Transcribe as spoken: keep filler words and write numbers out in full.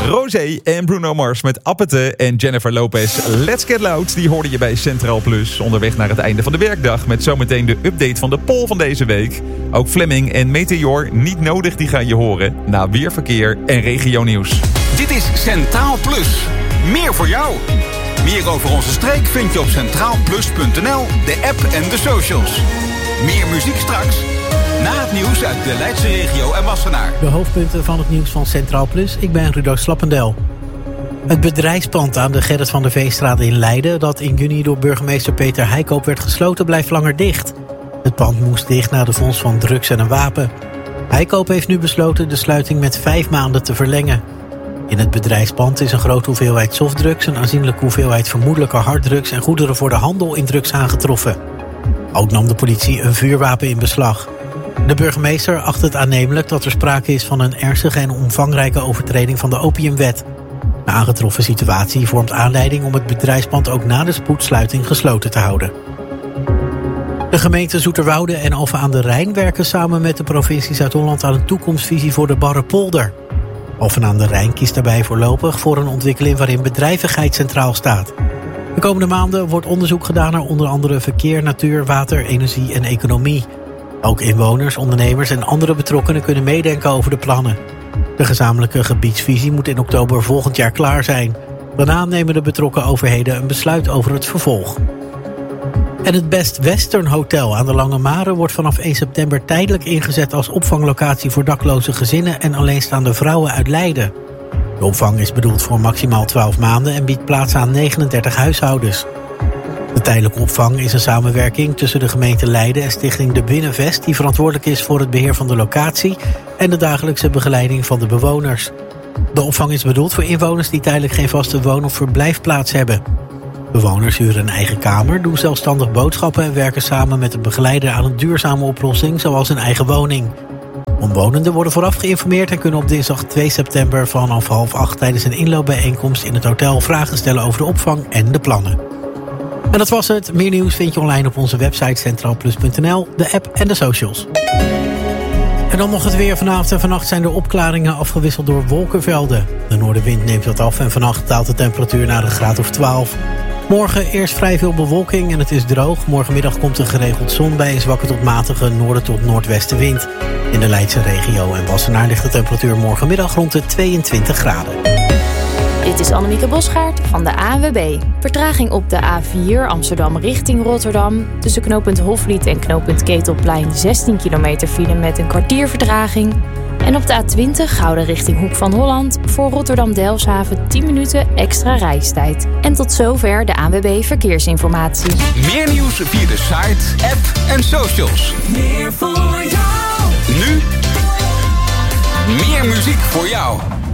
Rosé en Bruno Mars met Appete en Jennifer Lopez. Let's Get Loud, die hoorde je bij Centraal Plus. Onderweg naar het einde van de werkdag met zometeen de update van de poll van deze week. Ook Fleming en Meteor, niet nodig, die ga je horen na weerverkeer en regionieuws. Dit is Centraal Plus. Meer voor jou. Meer over onze streek vind je op centraal plus punt n l, de app en de socials. Meer muziek straks, na het nieuws uit de Leidse regio en Wassenaar. De hoofdpunten van het nieuws van Centraal Plus. Ik ben Rudo Slappendel. Het bedrijfspand aan de Gerrit van der Veestraat in Leiden, dat in juni door burgemeester Peter Heikoop werd gesloten, blijft langer dicht. Het pand moest dicht na de vondst van drugs en een wapen. Heikoop heeft nu besloten de sluiting met vijf maanden te verlengen. In het bedrijfspand is een grote hoeveelheid softdrugs, een aanzienlijke hoeveelheid vermoedelijke harddrugs en goederen voor de handel in drugs aangetroffen. Ook nam de politie een vuurwapen in beslag. De burgemeester acht het aannemelijk dat er sprake is van een ernstige en omvangrijke overtreding van de opiumwet. De aangetroffen situatie vormt aanleiding om het bedrijfspand ook na de spoedsluiting gesloten te houden. De gemeenten Zoeterwoude en Alphen aan de Rijn werken samen met de provincie Zuid-Holland aan een toekomstvisie voor de Barrepolder. Alphen aan de Rijn kiest daarbij voorlopig voor een ontwikkeling waarin bedrijvigheid centraal staat. De komende maanden wordt onderzoek gedaan naar onder andere verkeer, natuur, water, energie en economie. Ook inwoners, ondernemers en andere betrokkenen kunnen meedenken over de plannen. De gezamenlijke gebiedsvisie moet in oktober volgend jaar klaar zijn. Daarna nemen de betrokken overheden een besluit over het vervolg. En het Best Western Hotel aan de Lange Mare wordt vanaf één september tijdelijk ingezet als opvanglocatie voor dakloze gezinnen en alleenstaande vrouwen uit Leiden. De opvang is bedoeld voor maximaal twaalf maanden en biedt plaats aan negenendertig huishoudens. De tijdelijke opvang is een samenwerking tussen de gemeente Leiden en stichting De Binnenvest, die verantwoordelijk is voor het beheer van de locatie en de dagelijkse begeleiding van de bewoners. De opvang is bedoeld voor inwoners die tijdelijk geen vaste woon- of verblijfplaats hebben. Bewoners huren een eigen kamer, doen zelfstandig boodschappen en werken samen met een begeleider aan een duurzame oplossing, zoals een eigen woning. Omwonenden worden vooraf geïnformeerd en kunnen op dinsdag twee september vanaf half acht tijdens een inloopbijeenkomst in het hotel vragen stellen over de opvang en de plannen. En dat was het. Meer nieuws vind je online op onze website centraal plus punt n l, de app en de socials. En dan nog het weer. Vanavond en vannacht zijn er opklaringen afgewisseld door wolkenvelden. De noordenwind neemt wat af en vannacht daalt de temperatuur naar een graad of twaalf. Morgen eerst vrij veel bewolking en het is droog. Morgenmiddag komt er geregeld zon bij een zwakke tot matige noorden tot noordwestenwind. In de Leidse regio en Wassenaar ligt de temperatuur morgenmiddag rond de tweeëntwintig graden. Dit is Annemieke Bosgaard van de A N W B. Vertraging op de A vier Amsterdam richting Rotterdam. Tussen knooppunt Hoflied en knooppunt Ketelplein zestien kilometer file met een kwartier vertraging. En op de A twintig Gouden richting Hoek van Holland. Voor Rotterdam-Delfshaven tien minuten extra reistijd. En tot zover de A N W B Verkeersinformatie. Meer nieuws via de site, app en socials. Meer voor jou. Nu meer muziek voor jou.